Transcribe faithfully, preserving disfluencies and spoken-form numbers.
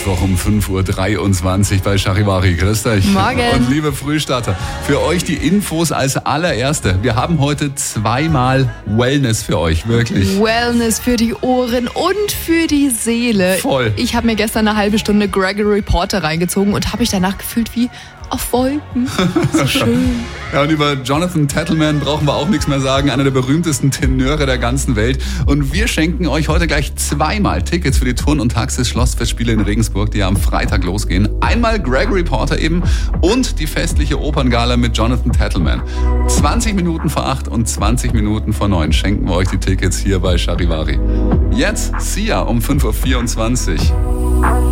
Mittwoch um fünf Uhr dreiundzwanzig bei Charivari. Grüßt euch. Morgen. Und liebe Frühstarter, für euch die Infos als allererste. Wir haben heute zweimal Wellness für euch, wirklich. Wellness für die Ohren und für die Seele. Voll. Ich habe mir gestern eine halbe Stunde Gregory Porter reingezogen und habe mich danach gefühlt wie auf Wolken. So schön. Ja, und über Jonathan Tettleman brauchen wir auch nichts mehr sagen. Einer der berühmtesten Tenöre der ganzen Welt. Und wir schenken euch heute gleich zweimal Tickets für die Turn- und Taxis Schlossfestspiele in Regensburg, die ja am Freitag losgehen. Einmal Gregory Porter eben und die festliche Operngala mit Jonathan Tettleman. zwanzig Minuten vor acht und zwanzig Minuten vor neun schenken wir euch die Tickets hier bei Charivari. Jetzt Sia um fünf Uhr vierundzwanzig.